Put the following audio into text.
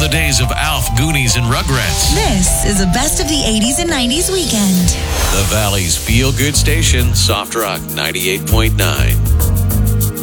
days of Alf, Goonies, and Rugrats. This is a best of the 80s and 90s weekend. The Valley's feel-good station, Soft Rock 98.9.